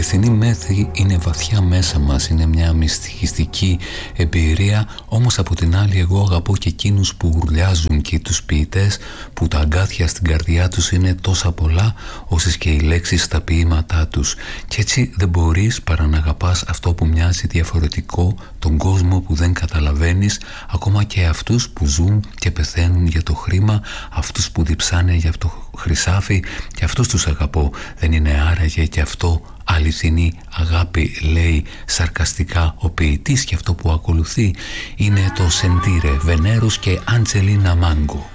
αληθινή μέθη είναι βαθιά μέσα μας, είναι μια μυστικιστική εμπειρία, όμως από την άλλη εγώ αγαπώ και εκείνους που ουρλιάζουν και τους ποιητές που τα αγκάθια στην καρδιά τους είναι τόσα πολλά όσες και οι λέξεις στα ποίηματά τους, και έτσι δεν μπορείς παρά να αγαπάς αυτό που μοιάζει διαφορετικό, τον κόσμο που δεν καταλαβαίνεις, ακόμα και αυτούς που ζουν και πεθαίνουν για το χρήμα, αυτούς που διψάνε για το χρυσάφι, και αυτούς τους αγαπώ. Δεν είναι άραγε και αυτό αληθινή αγάπη, λέει σαρκαστικά ο ποιητής, και αυτό που ακολουθεί είναι το Sentire, Βενέρος και Αντζελίνα Μάγκο.